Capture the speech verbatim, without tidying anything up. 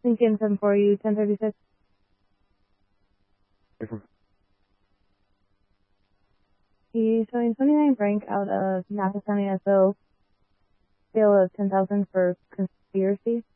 Lincoln seven four U ten thirty-six. He's showing twenty-nine Frank out of Napa County S O. Sale of ten thousand for conspiracy.